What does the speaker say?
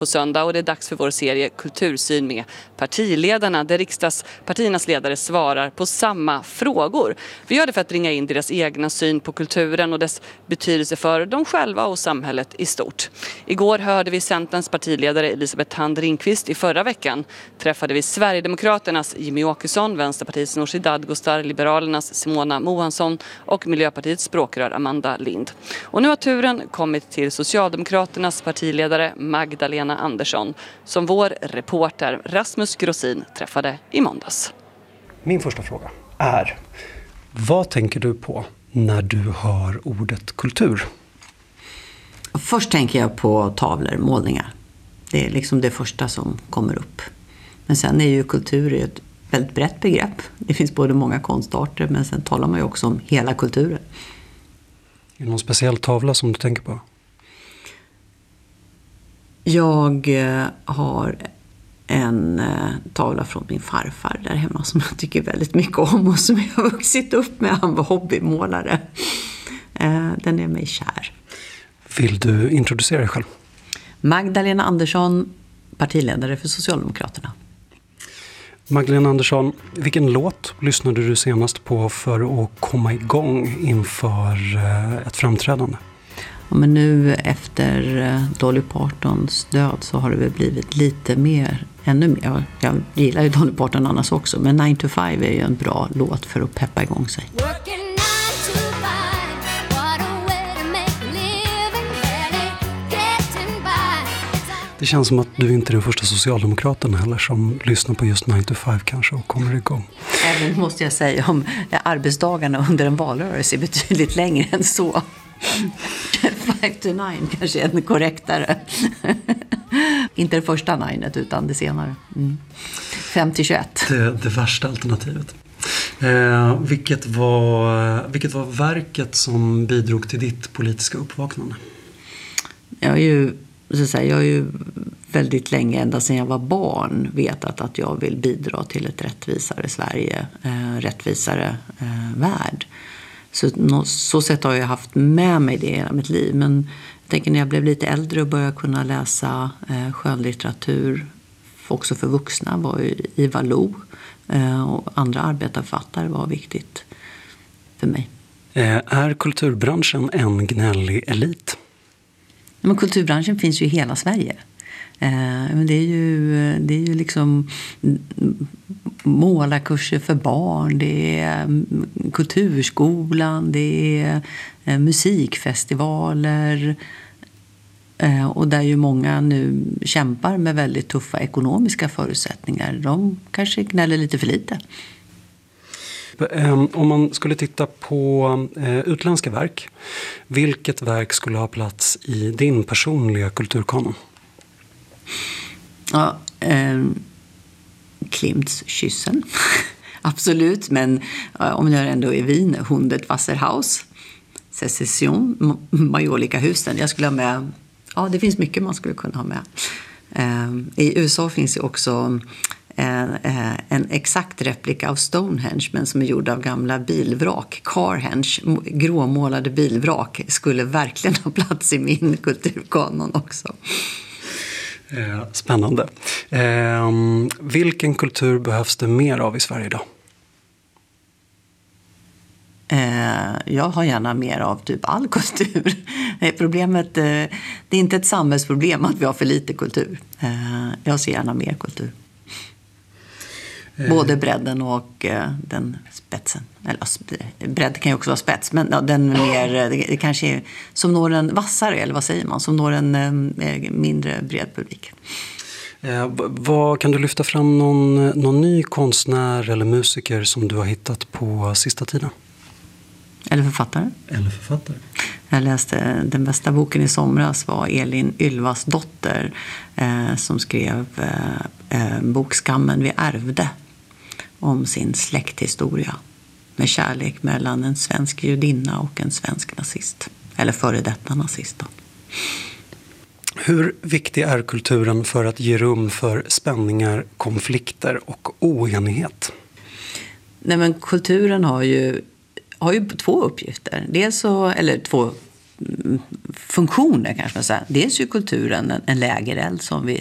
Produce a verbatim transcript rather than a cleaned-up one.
På söndag och det är dags för vår serie Kultursyn med partiledarna där riksdagspartiernas ledare svarar på samma frågor. Vi gör det för att ringa in deras egna syn på kulturen och dess betydelse för dem själva och samhället i stort. Igår hörde vi Centerns partiledare Elisabeth Thand Ringqvist. I förra veckan träffade vi Sverigedemokraternas Jimmy Åkesson, Vänsterpartiets Nooshi Dadgostar, Liberalernas Simona Mohansson och Miljöpartiets språkrör Amanda Lind. Och nu har turen kommit till Socialdemokraternas partiledare Magdalena Andersson som vår reporter Rasmus Grossin träffade i måndags. Min första fråga är, vad tänker du på när du hör ordet kultur? Först tänker jag på tavlor, målningar. Det är liksom det första som kommer upp. Men sen är ju kultur ett väldigt brett begrepp. Det finns både många konstarter men sen talar man ju också om hela kulturen. Är det någon speciell tavla som du tänker på? Jag har en tavla från min farfar där hemma som jag tycker väldigt mycket om och som jag har vuxit upp med. Han var hobbymålare. Den är mig kär. Vill du introducera dig själv? Magdalena Andersson, partiledare för Socialdemokraterna. Magdalena Andersson, vilken låt lyssnade du senast på för att komma igång inför ett framträdande? Ja, men nu efter Dolly Partons död så har det väl blivit lite mer, ännu mer. Jag gillar ju Dolly Parton annars också, men nine to five är ju en bra låt för att peppa igång sig. Det känns som att du inte är den första socialdemokraten heller som lyssnar på just nine to five kanske och kommer igång. Även måste jag säga om arbetsdagarna under en valrörelse är betydligt längre än så. five to nine kanske är en korrektare. Inte det första ninet utan det senare. Mm. fem till tjugoett. Det, det värsta alternativet. Eh, vilket, var, vilket var verket som bidrog till ditt politiska uppvaknande? Jag är ju, så att säga, jag är ju väldigt länge, ända sedan jag var barn, vetat att jag vill bidra till ett rättvisare Sverige, eh, rättvisare eh, värld. Så, så sätt har jag haft med mig det i hela mitt liv. Men jag tänker när jag blev lite äldre och började kunna läsa eh, skönlitteratur också för vuxna var ju Ivar Lo eh, och andra arbetarförfattare var viktigt för mig. Eh, är kulturbranschen en gnällig elit? Men kulturbranschen finns ju i hela Sverige. Men det är ju, det är ju liksom målarkurser för barn, det är kulturskolan, det är musikfestivaler och där ju många nu kämpar med väldigt tuffa ekonomiska förutsättningar. De kanske gnäller lite för lite. Om man skulle titta på utländska verk, vilket verk skulle ha plats i din personliga kulturkanon? Ja, eh, Klimts Kyssen. Absolut, men eh, om jag ändå är Wien, Hundet Wasserhaus, Secession, Majolika-husen. Jag skulle ha med, ja det finns mycket man skulle kunna ha med. Eh, I U S A finns ju också en, en exakt replika av Stonehenge men som är gjord av gamla bilvrak. Carhenge, gråmålade bilvrak, skulle verkligen ha plats i min kulturkanon också. Spännande. Eh, vilken kultur behövs det mer av i Sverige idag? Eh, jag har gärna mer av typ all kultur. Problemet, eh, det är inte ett samhällsproblem att vi har för lite kultur. Eh, jag ser gärna mer kultur. Både bredden och eh, den spetsen. Eller bredd kan ju också vara spets, men ja, den mer, det kanske är som når en vassare, eller vad säger man, som når en eh, mindre bred publik. Eh, vad, kan du lyfta fram någon, någon ny konstnär eller musiker som du har hittat på sista tiden? Eller författare. Eller författare. Jag läste den bästa boken i somras var Elin Ylvas dotter eh, som skrev eh, eh, bokskammen vi ärvde om sin släkthistoria med kärlek mellan en svensk judinna och en svensk nazist. Eller före detta nazist då. Hur viktig är kulturen för att ge rum för spänningar, konflikter och oenighet? Nej, men kulturen har ju, har ju två uppgifter. Dels så, eller två funktioner kanske man säger. Dels är kulturen en, en lägereld som vi